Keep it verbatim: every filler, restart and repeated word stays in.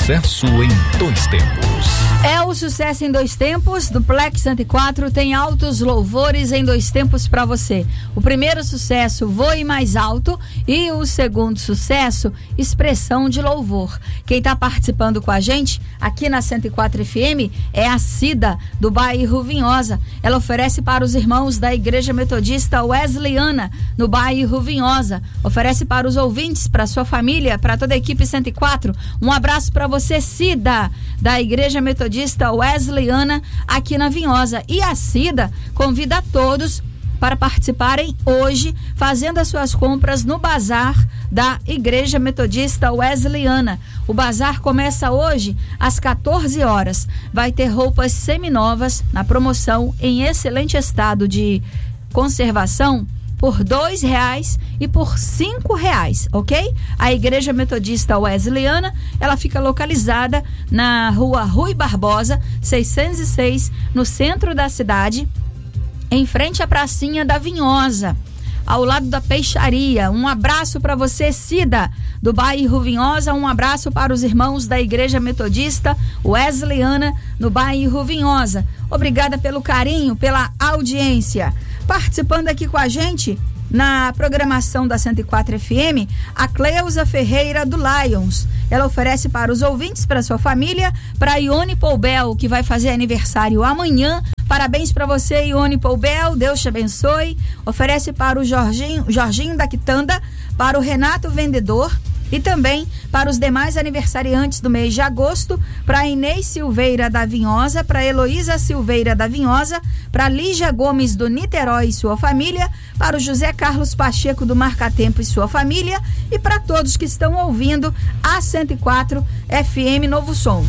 sucesso em dois tempos. É o sucesso em dois tempos do Plex cento e quatro, tem altos louvores em dois tempos para você. O primeiro sucesso, Voe Mais Alto, e o segundo sucesso, Expressão de Louvor. Quem está participando com a gente aqui na cento e quatro F M é a Cida, do bairro Vinhosa. Ela oferece para os irmãos da Igreja Metodista Wesleyana, no bairro Vinhosa. Oferece para os ouvintes, para sua família, para toda a equipe cento e quatro. Um abraço para você, Cida, da Igreja Metodista Wesleyana, aqui na Vinhosa. E a Cida convida a todos para participarem hoje, fazendo as suas compras no bazar da Igreja Metodista Wesleyana. O bazar começa hoje às quatorze horas. Vai ter roupas seminovas na promoção em excelente estado de conservação por dois reais e por cinco reais, ok? A Igreja Metodista Wesleyana, ela fica localizada na rua Rui Barbosa, seiscentos e seis, no centro da cidade, em frente à pracinha da Vinhosa, ao lado da peixaria. Um abraço para você, Cida, do bairro Vinhosa. Um abraço para os irmãos da Igreja Metodista Wesleyana, no bairro Vinhosa. Obrigada pelo carinho, pela audiência. Participando aqui com a gente na programação da cento e quatro F M, a Cleusa Ferreira do Lions. Ela oferece para os ouvintes, para sua família, para a Ione Poubel, que vai fazer aniversário amanhã. Parabéns para você, Ione Poubel, Deus te abençoe. Oferece para o Jorginho, Jorginho da Quitanda, para o Renato Vendedor e também para os demais aniversariantes do mês de agosto, para a Inês Silveira da Vinhosa, para a Heloísa Silveira da Vinhosa, para a Lígia Gomes do Niterói e sua família, para o José Carlos Pacheco do Marcatempo e sua família, e para todos que estão ouvindo a cento e quatro F M Novo Som.